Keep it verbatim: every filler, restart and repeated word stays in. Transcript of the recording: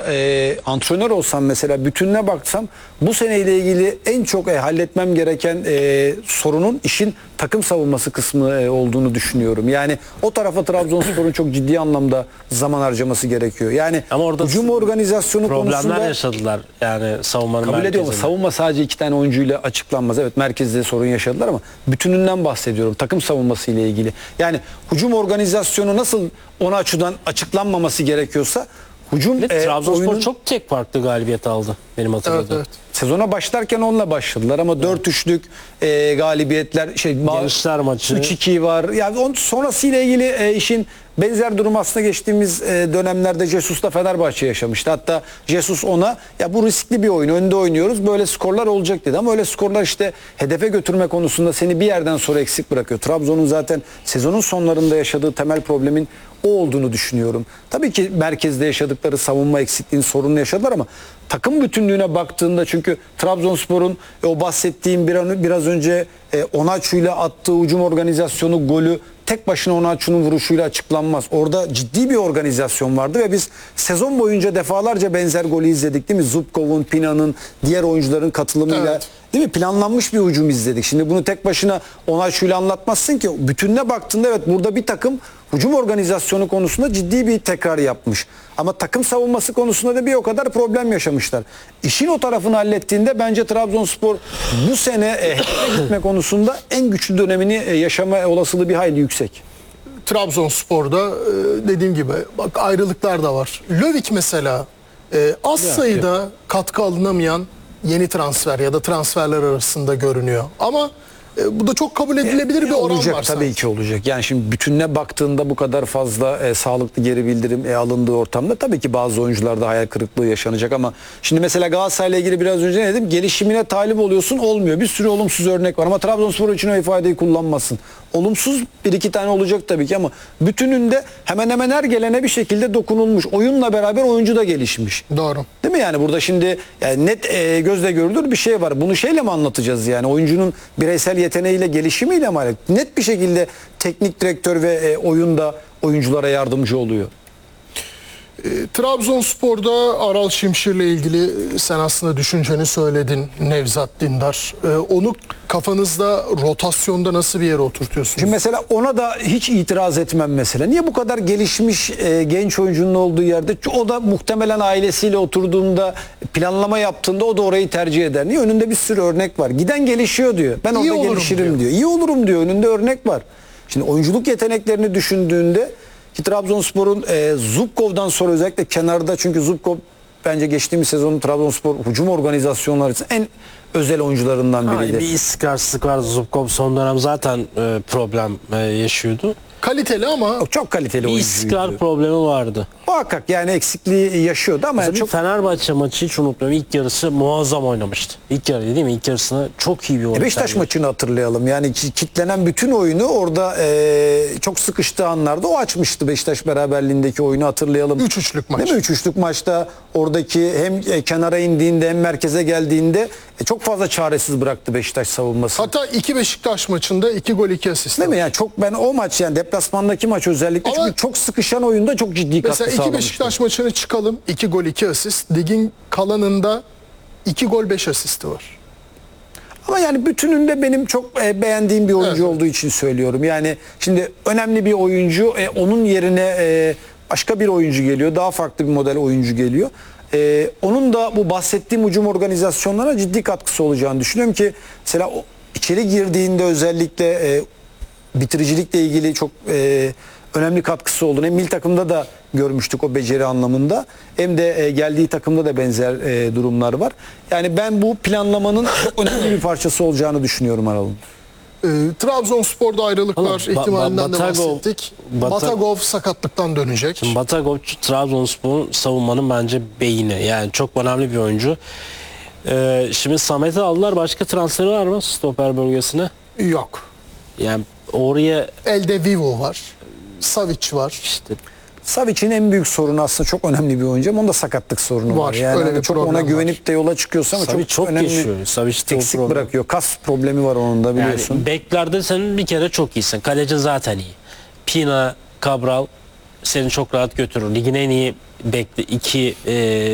e, antrenör olsam mesela bütününe baksam bu seneyle ilgili en çok e, halletmem gereken e, sorunun işin takım savunması kısmı e, olduğunu düşünüyorum. Yani o tarafa Trabzonspor'un çok ciddi anlamda zaman harcaması gerekiyor. Yani ama orada hücum organizasyonu problemler konusunda yaşadılar. Yani savunmanın kabul ediyorum. merkezinde. Savunma sadece iki tane oyuncuyla açıklanmaz. Evet, merkezde sorun yaşadılar ama bütününden bahsediyorum. Takım savunması ile ilgili. Yani hücum organizasyonu nasıl ona açıdan açıklanmaması gerekiyorsa hücum Ve e, Trabzonspor oyunun, çok tek farklı galibiyet aldı benim hatırladığım. Evet, evet. sezona başlarken onunla başladılar ama dört üçlük e, galibiyetler şey Gençler maçı. üç iki var. Yani onun sonrasıyla ilgili e, işin benzer durum aslında geçtiğimiz e, dönemlerde Jesus'la Fenerbahçe yaşamıştı. Hatta Jesus ona ya bu riskli bir oyun, önde oynuyoruz, böyle skorlar olacak dedi ama öyle skorlar işte hedefe götürme konusunda seni bir yerden sonra eksik bırakıyor. Trabzon'un zaten sezonun sonlarında yaşadığı temel problemin o olduğunu düşünüyorum. Tabii ki merkezde yaşadıkları savunma eksikliğini, sorununu yaşadılar ama takım bütünlüğüne baktığında, çünkü Trabzonspor'un e, o bahsettiğim bir an, biraz önce e, Onaçu'yla attığı hücum organizasyonu, golü tek başına Onaçu'nun vuruşuyla açıklanmaz. Orada ciddi bir organizasyon vardı ve biz sezon boyunca defalarca benzer golü izledik değil mi? Zubkov'un, Pina'nın, diğer oyuncuların katılımıyla, Evet. değil mi? Planlanmış bir hücum izledik. Şimdi bunu tek başına Onaçu'yla anlatmazsın ki. Bütününe baktığında evet, burada bir takım hücum organizasyonu konusunda ciddi bir tekrar yapmış. Ama takım savunması konusunda da bir o kadar problem yaşamışlar. İşin o tarafını hallettiğinde bence Trabzonspor bu sene e, hedefe gitme konusunda en güçlü dönemini e, yaşama olasılığı bir hayli yüksek. Trabzonspor'da e, dediğim gibi bak ayrılıklar da var. Löwik mesela e, az sayıda katkı alınamayan yeni transfer ya da transferler arasında görünüyor. Ama e, bu da çok kabul edilebilir bir oran olacak, var tabii sanki. ki olacak. Yani şimdi bütününe baktığında bu kadar fazla e, sağlıklı geri bildirim e, alındığı ortamda tabii ki bazı oyuncularda hayal kırıklığı yaşanacak ama şimdi mesela Galatasaray'la ilgili biraz önce ne dedim? Gelişimine talip oluyorsun, olmuyor. Bir sürü olumsuz örnek var ama Trabzonspor için o ifadeyi kullanmasın. Olumsuz bir iki tane olacak tabii ki ama bütününde hemen hemen her gelene bir şekilde dokunulmuş. Oyunla beraber oyuncu da gelişmiş. Doğru. Değil mi yani burada şimdi yani net e, gözle görülür bir şey var. Bunu şeyle mi anlatacağız yani? Oyuncunun bireysel yeteneğiyle, gelişimiyle mi? Net bir şekilde teknik direktör ve e, oyunda oyunculara yardımcı oluyor. E, Trabzonspor'da Aral Şimşir'le ilgili e, sen aslında düşünceni söyledin, Nevzat Dindar. E, onu kafanızda rotasyonda nasıl bir yere oturtuyorsunuz? Şimdi mesela ona da hiç itiraz etmem mesela. Niye bu kadar gelişmiş e, genç oyuncunun olduğu yerde o da muhtemelen ailesiyle oturduğunda, planlama yaptığında o da orayı tercih eder. Niye? Önünde bir sürü örnek var. Giden gelişiyor diyor. Ben İyi orada olurum gelişirim diyor. diyor. İyi olurum diyor. Önünde örnek var. Şimdi oyunculuk yeteneklerini düşündüğünde ki Trabzonspor'un e, Zubkov'dan sonra özellikle kenarda, çünkü Zubkov bence geçtiğimiz sezonun Trabzonspor hücum organizasyonları için en özel oyuncularından biriydi. Ay, bir istikrarsızlık vardı. Zubkov son dönem zaten e, problem e, yaşıyordu. Kaliteli ama Çok, çok kaliteli Bir oyuncuydu. istikrar problemi vardı. Muhakkak yani eksikliği yaşıyordu ama Mesela çok bir Fenerbahçe maçı hiç unutmuyorum. İlk yarısı muazzam oynamıştı. İlk yarı değil mi? İlk yarısını çok iyi bir oyun. E, Beşiktaş sergiledi. maçını hatırlayalım. Yani ki- kitlenen bütün oyunu orada e, çok sıkıştığı anlarda o açmıştı. Beşiktaş beraberliğindeki oyunu hatırlayalım. üç üçlük maç. Değil mi? üç üçlük maçta oradaki hem e, kenara indiğinde hem merkeze geldiğinde e, çok fazla çaresiz bıraktı Beşiktaş savunması. Hatta iki Beşiktaş maçında iki gol iki asist. Değil mi? Yani çok, ben o maç, yani deplasmandaki maç özellikle, Ama- çünkü çok sıkışan oyunda çok ciddi katkı Mesela iki sağlamıştı. Beşiktaş maçını çıkalım. iki gol iki asist. Ligin kalanında iki gol beş asisti var. Ama yani bütününde benim çok e, beğendiğim bir oyuncu Evet. olduğu için söylüyorum. Yani şimdi önemli bir oyuncu, e, onun yerine e, başka bir oyuncu geliyor. Daha farklı bir model oyuncu geliyor. E, onun da bu bahsettiğim hücum organizasyonlarına ciddi katkısı olacağını düşünüyorum ki mesela o içeri girdiğinde özellikle e, bitiricilikle ilgili çok e, önemli katkısı olduğunu hem milli takımda da görmüştük o beceri anlamında, hem de e, geldiği takımda da benzer e, durumlar var. Yani ben bu planlamanın çok önemli bir parçası olacağını düşünüyorum Aral'ın. Ee, Trabzonspor'da ayrılıklar Oğlum, Ba- ihtimalinden de Ba- Batagov- bahsettik. Bata- Batagov sakatlıktan dönecek. Şimdi Batagov Trabzonspor'un savunmanın bence beyni. Yani çok önemli bir oyuncu. Ee, şimdi Samet'i aldılar. Başka transferi var mı stoper bölgesine? Yok. Yani oraya Elde Vivo var. Savic var. işte Savic'in en büyük sorunu aslında çok önemli bir oyuncu ama onda sakatlık sorunu var. Var, Yani öyle hani bir çok problem ona var. güvenip de yola çıkıyorsa ama Savic çok, çok önemli geçiyor. Savic çok eksik problem. bırakıyor. Kas problemi var onun da, biliyorsun. yani beklerde senin bir kere çok iyisin. Kaleci zaten iyi. Pina, Cabral seni çok rahat götürür. Ligin en iyi bekli iki e,